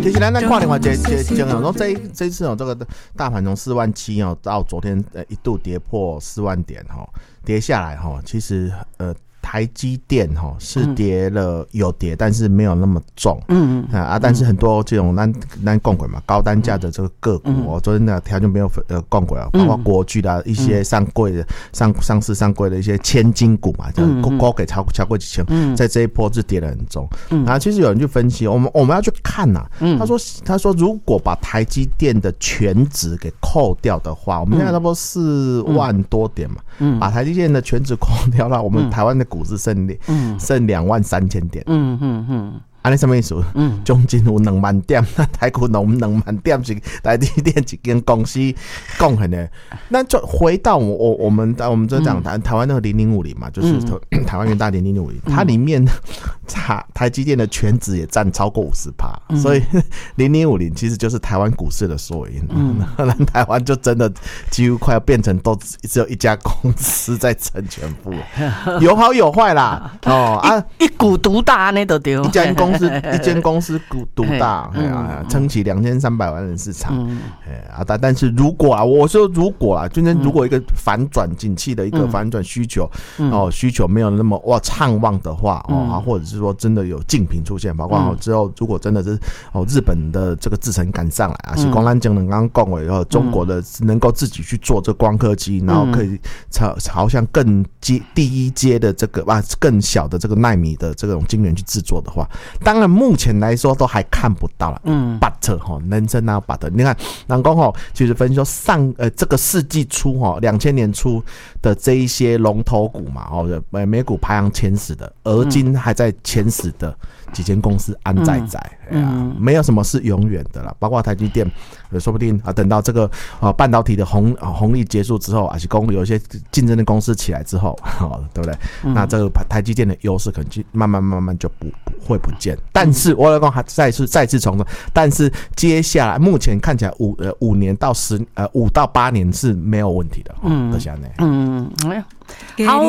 其实咱看另外一情况，说这次这个大盘从47000到昨天一度跌破4万点跌下来其实台积电是跌了有跌，但是没有那么重。但是很多这种咱讲过嘛，高单价的这个个股昨天的条件没有讲过包括国巨的一些上市上柜的一些千金股嘛，高给超过1000，在这一波是跌得很重。然后其实有人去分析，我们要去看他说如果把台积电的全值给扣掉的话，我们现在差不多4万多点嘛，把台积电的全值扣掉了，我们台湾的股市剩23000点。安尼什么意思？中金有2万点，台股2万点是台积电一间公司贡献的。那就回到我们就讲台湾那个0050嘛，就是台湾元大0050，它里面台积电的全值也占超过50%，所以0050其实就是台湾股市的缩影。台湾就真的几乎快要变成都只有一家公司在撑全部，有好有坏啦。 一股独大那都对。 一间公司独大，撑起2300万人市场。但是如果我说如果今天如果一个反转景气的一个反转需求，需求没有那么畅旺的话，或者是说真的有竞品出现，包括之后如果真的是日本的这个制程赶上来是光南江能刚讲以后，中国的能够自己去做这光刻机，然后可以朝向更第一阶的这个更小的这个奈米的这种晶圆去制作的话，当然目前来说都还看不到了。but 人生哪有 but？ 你看人讲其实分析说这个世纪初2000年初的这一些龙头股嘛，美股排行前10的，而今还在前10的几间公司安在，没有什么是永远的啦，包括台积电，说不定等到这个半导体的红利结束之后，还是有一些竞争的公司起来之后，对不对？那这个台积电的优势可能慢慢就会不见。但是我来讲再次重申，但是接下来目前看起来5年到5到8年是没有问题的。就是这样。 好。